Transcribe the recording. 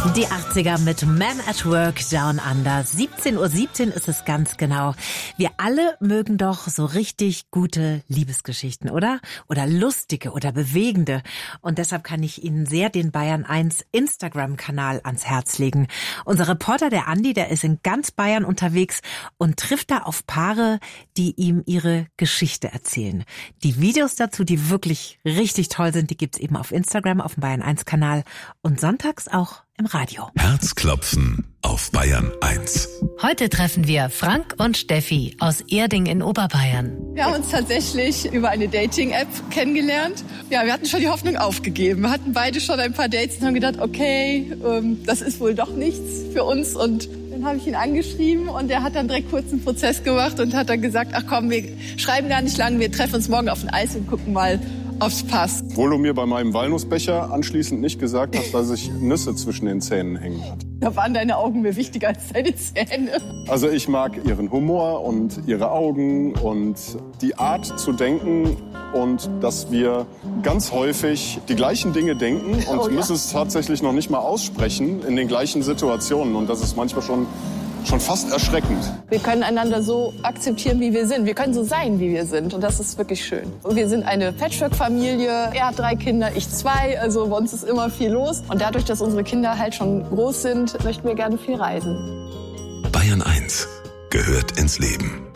Die 80er mit Man at Work Down Under. 17:17 Uhr ist es ganz genau. Wir alle mögen doch so richtig gute Liebesgeschichten, oder? Oder lustige oder bewegende. Und deshalb kann ich Ihnen sehr den Bayern 1 Instagram-Kanal ans Herz legen. Unser Reporter, der Andi, der ist in ganz Bayern unterwegs und trifft da auf Paare, die ihm ihre Geschichte erzählen. Die Videos dazu, die wirklich richtig toll sind, die gibt's eben auf Instagram, auf dem Bayern 1 Kanal und sonntags auch im Radio. Herzklopfen auf Bayern 1. Heute treffen wir Frank und Steffi aus Erding in Oberbayern. Wir haben uns tatsächlich über eine Dating-App kennengelernt. Ja, wir hatten schon die Hoffnung aufgegeben. Wir hatten beide schon ein paar Dates und haben gedacht, okay, das ist wohl doch nichts für uns. Und dann habe ich ihn angeschrieben und er hat dann direkt kurz einen Prozess gemacht und hat dann gesagt, ach komm, wir schreiben gar nicht lang, wir treffen uns morgen auf ein Eis und gucken mal, ob's passt. Obwohl du mir bei meinem Walnussbecher anschließend nicht gesagt hast, dass ich Nüsse zwischen den Zähnen hängen hatte. Da waren deine Augen mir wichtiger als deine Zähne. Also ich mag ihren Humor und ihre Augen und die Art zu denken und dass wir ganz häufig die gleichen Dinge denken und müssen es tatsächlich noch nicht mal aussprechen in den gleichen Situationen. Und das ist manchmal schon fast erschreckend. Wir können einander so akzeptieren, wie wir sind. Wir können so sein, wie wir sind. Und das ist wirklich schön. Und wir sind eine Patchwork-Familie. Er hat 3 Kinder, ich 2. Also bei uns ist immer viel los. Und dadurch, dass unsere Kinder halt schon groß sind, möchten wir gerne viel reisen. Bayern 1 gehört ins Leben.